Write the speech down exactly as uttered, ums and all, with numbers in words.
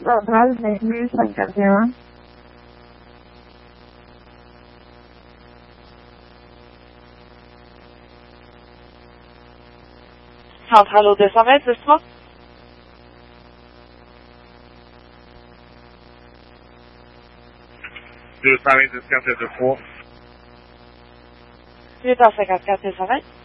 Central Nehru Sankardevan. Central deux cent vingt, c'est ça? deux cent vingt-quatre deux trois. huit cent cinquante-quatre deux cent vingt.